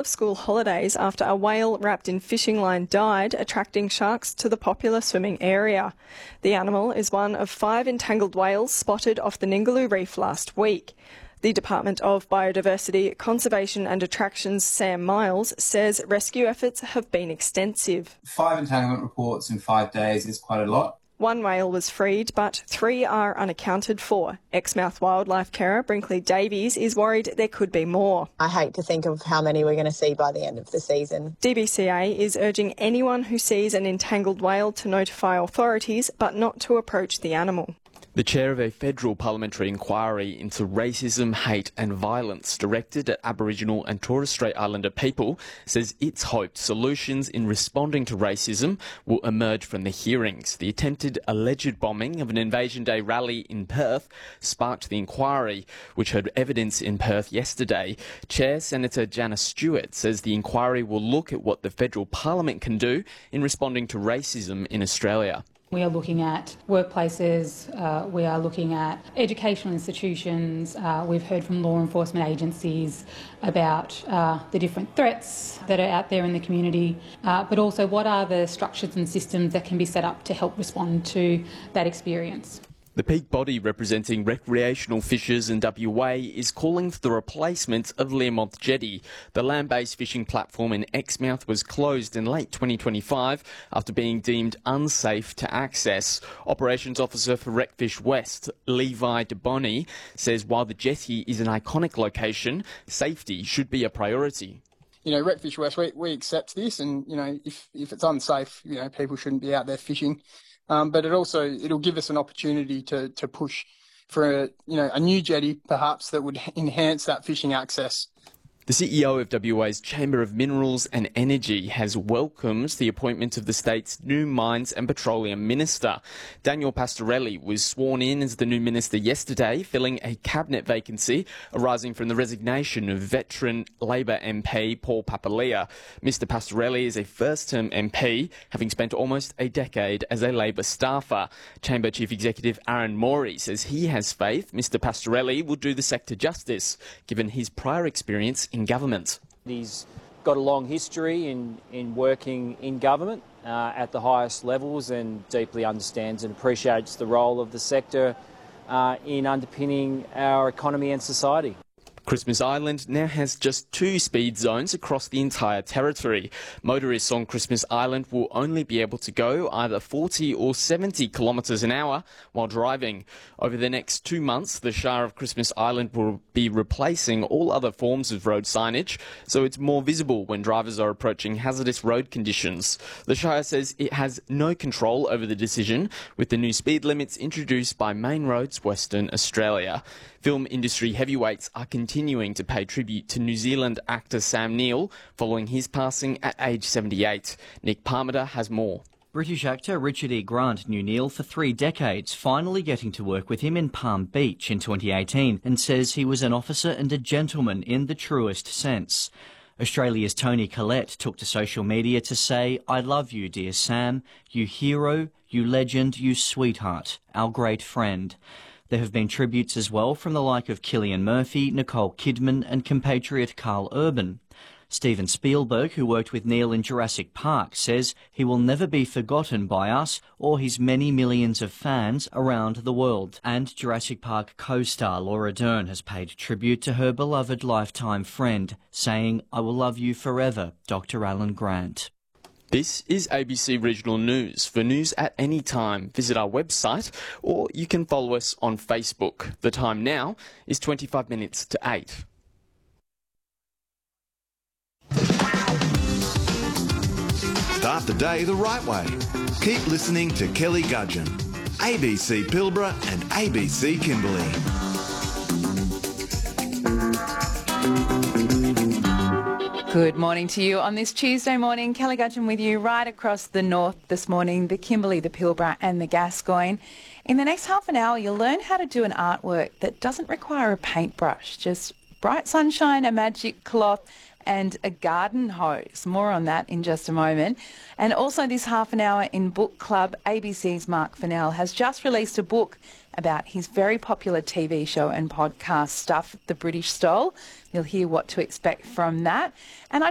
of school holidays after a whale wrapped in fishing line died, attracting sharks to the popular swimming area. The animal is one of 5 entangled whales spotted off the Ningaloo Reef last week. The Department of Biodiversity, Conservation and Attractions' Sam Miles says rescue efforts have been extensive. 5 entanglement reports in 5 days is quite a lot. 1 whale was freed, but 3 are unaccounted for. Exmouth wildlife carer Brinkley Davies is worried there could be more. I hate to think of how many we're going to see by the end of the season. DBCA is urging anyone who sees an entangled whale to notify authorities, but not to approach the animal. The chair of a federal parliamentary inquiry into racism, hate and violence directed at Aboriginal and Torres Strait Islander people says it's hoped solutions in responding to racism will emerge from the hearings. The attempted alleged bombing of an Invasion Day rally in Perth sparked the inquiry, which heard evidence in Perth yesterday. Chair Senator Janice Stewart says the inquiry will look at what the federal parliament can do in responding to racism in Australia. We are looking at workplaces, we are looking at educational institutions, we've heard from law enforcement agencies about the different threats that are out there in the community, but also what are the structures and systems that can be set up to help respond to that experience. The peak body representing recreational fishers in WA is calling for the replacement of Learmonth Jetty. The land-based fishing platform in Exmouth was closed in late 2025 after being deemed unsafe to access. Operations Officer for Recfish West, Levi DeBoni, says while the jetty is an iconic location, safety should be a priority. Recfish West, we accept this, and, if it's unsafe, people shouldn't be out there fishing. But it'll give us an opportunity to push for a new jetty perhaps that would enhance that fishing access. The CEO of WA's Chamber of Minerals and Energy has welcomed the appointment of the state's new Mines and Petroleum Minister. Daniel Pastorelli was sworn in as the new minister yesterday, filling a cabinet vacancy arising from the resignation of veteran Labor MP Paul Papalia. Mr Pastorelli is a first-term MP, having spent almost a decade as a Labor staffer. Chamber Chief Executive Aaron Morey says he has faith Mr Pastorelli will do the sector justice, given his prior experience in government. He's got a long history in working in government at the highest levels and deeply understands and appreciates the role of the sector in underpinning our economy and society. Christmas Island now has just 2 speed zones across the entire territory. Motorists on Christmas Island will only be able to go either 40 or 70 kilometres an hour while driving. Over the next 2 months, the Shire of Christmas Island will be replacing all other forms of road signage, so it's more visible when drivers are approaching hazardous road conditions. The Shire says it has no control over the decision, with the new speed limits introduced by Main Roads Western Australia. Film industry heavyweights are continuing to pay tribute to New Zealand actor Sam Neill following his passing at age 78. Nick Parmenter has more. British actor Richard E. Grant knew Neill for 3 decades, finally getting to work with him in Palm Beach in 2018, and says he was an officer and a gentleman in the truest sense. Australia's Toni Collette took to social media to say, "I love you, dear Sam, you hero, you legend, you sweetheart, our great friend." There have been tributes as well from the like of Cillian Murphy, Nicole Kidman and compatriot Carl Urban. Steven Spielberg, who worked with Neill in Jurassic Park, says he will never be forgotten by us or his many millions of fans around the world. And Jurassic Park co-star Laura Dern has paid tribute to her beloved lifetime friend, saying, "I will love you forever, Dr. Alan Grant." This is ABC Regional News. For news at any time, visit our website or you can follow us on Facebook. The time now is 25 minutes to 8. Start the day the right way. Keep listening to Kelly Gudgeon, ABC Pilbara and ABC Kimberley. Good morning to you on this Tuesday morning. Kelly Gudgeon with you right across the north this morning, the Kimberley, the Pilbara and the Gascoyne. In the next half an hour, you'll learn how to do an artwork that doesn't require a paintbrush, just bright sunshine, a magic cloth and a garden hose. More on that in just a moment. And also this half an hour in Book Club, ABC's Mark Fennell has just released a book about his very popular TV show and podcast Stuff the British Stole. You'll hear what to expect from that. And